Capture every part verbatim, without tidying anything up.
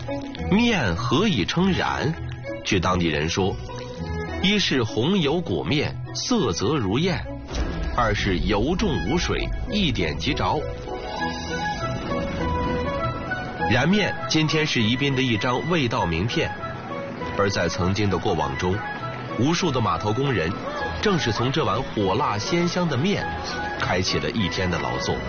面何以称燃？据当地人说，一是红油裹面，色泽如焰；二是油重无水，一点即着。燃面今天是宜宾的一张味道名片，而在曾经的过往中，无数的码头工人正是从这碗火辣鲜香的面开启了一天的劳作。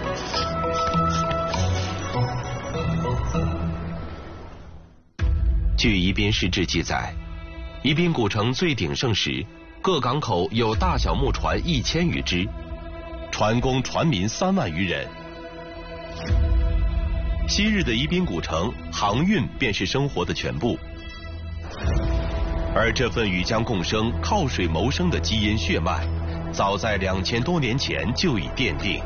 据宜宾市志记载，宜宾古城最鼎盛时，各港口有大小木船一千余只，船工船民三万余人。昔日的宜宾古城，航运便是生活的全部，而这份与江共生、靠水谋生的基因血脉，早在两千多年前就已奠定。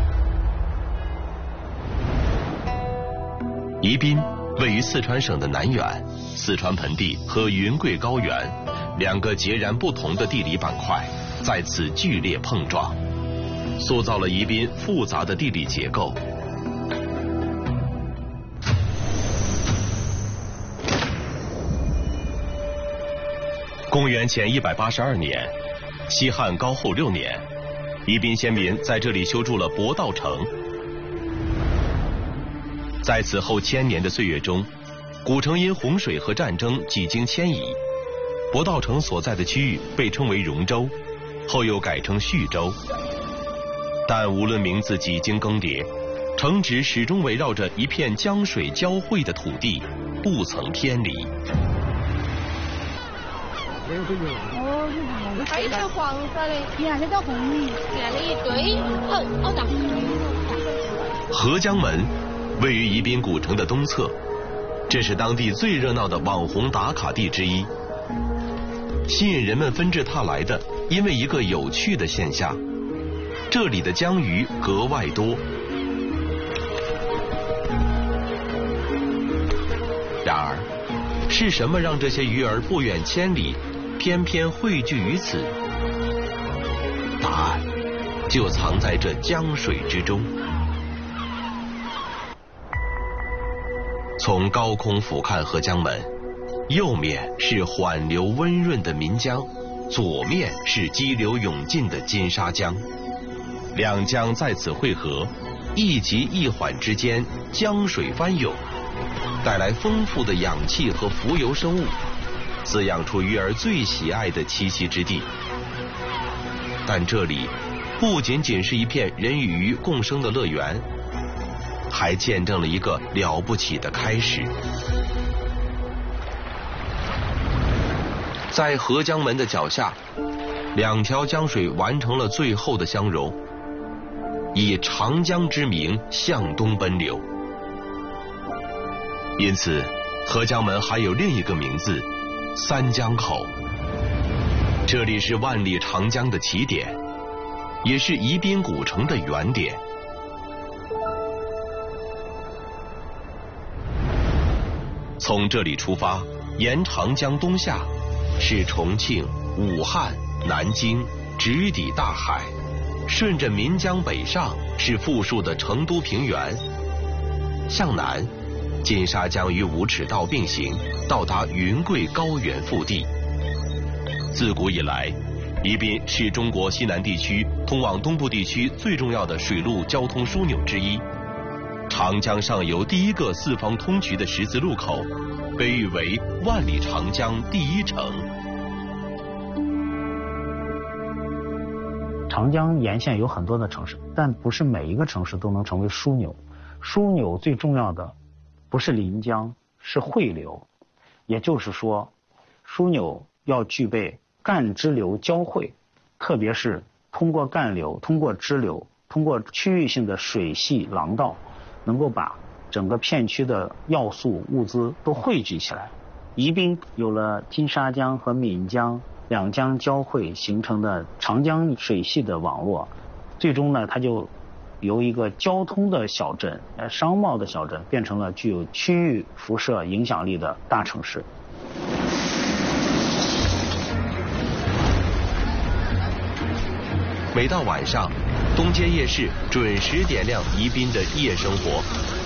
宜宾位于四川省的南缘，四川盆地和云贵高原两个截然不同的地理板块在此剧烈碰撞，塑造了宜宾复杂的地理结构。公元前一百八十二年，西汉高后六年，宜宾先民在这里修筑了博道城。在此后千年的岁月中，古城因洪水和战争几经迁移，博道城所在的区域被称为荣州，后又改称叙州。但无论名字几经更迭，城址始终围绕着一片江水交汇的土地，不曾偏离。 哦，你看，它以前黄色的，原来叫红米，原来一堆，好好大。 合江门位于宜宾古城的东侧，这是当地最热闹的网红打卡地之一。吸引人们纷至沓来的，因为一个有趣的现象：这里的江鱼格外多。然而，是什么让这些鱼儿不远千里，偏偏汇聚于此？答案就藏在这江水之中。从高空俯瞰合江门，右面是缓流温润的岷江，左面是激流勇进的金沙江。两江在此汇合，一急一缓之间，江水翻涌，带来丰富的氧气和浮游生物，滋养出鱼儿最喜爱的栖息之地。但这里不仅仅是一片人与鱼共生的乐园，还见证了一个了不起的开始。在合江门的脚下，两条江水完成了最后的相融，以长江之名向东奔流。因此，合江门还有另一个名字——三江口。这里是万里长江的起点，也是宜宾古城的原点。从这里出发，沿长江东下，是重庆、武汉、南京，直抵大海；顺着岷江北上，是富庶的成都平原。向南，金沙江与五尺道并行，到达云贵高原腹地。自古以来，宜宾是中国西南地区通往东部地区最重要的水陆交通枢纽之一。长江上游第一个四方通衢的十字路口，被誉为万里长江第一城。 长江沿线有很多的城市，但不是每一个城市都能成为枢纽。枢纽最重要的不是临江，是汇流。也就是说，枢纽要具备干支流交汇，特别是通过干流、通过支流、通过区域性的水系廊道，能够把整个片区的要素物资都汇聚起来。宜宾有了金沙江和岷江两江交汇形成的长江水系的网络，最终呢，它就由一个交通的小镇、呃商贸的小镇，变成了具有区域辐射影响力的大城市。 每到晚上，东街夜市准时点亮宜宾的夜生活。